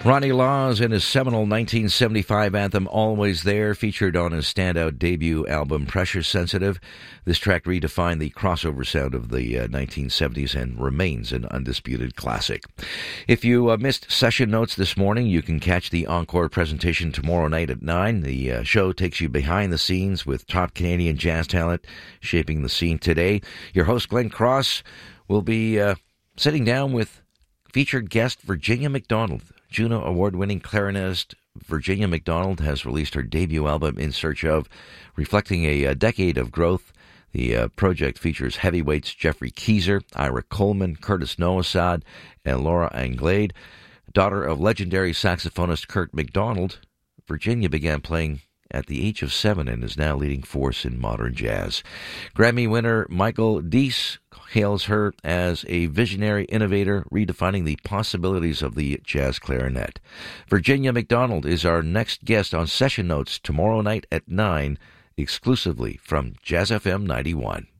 Ronnie Laws and his seminal 1975 anthem Always There, featured on his standout debut album Pressure Sensitive. This track redefined the crossover sound of the 1970s and remains an undisputed classic. If you missed session notes this morning, you can catch the encore presentation tomorrow night at 9. The show takes you behind the scenes with top Canadian jazz talent shaping the scene today. Your host, Glenn Cross, will be sitting down with featured guest Virginia McDonald. Juno Award-winning clarinetist Virginia McDonald has released her debut album In Search Of, reflecting a decade of growth. The project features heavyweights Jeffrey Keezer, Ira Coleman, Curtis Noasad, and Laura Anglade. Daughter of legendary saxophonist Kurt McDonald, Virginia began playing at the age of 7 and is now leading force in modern jazz. Grammy winner Michael Deese hails her as a visionary innovator, redefining the possibilities of the jazz clarinet. Virginia McDonald is our next guest on Session Notes tomorrow night at 9, exclusively from Jazz FM 91.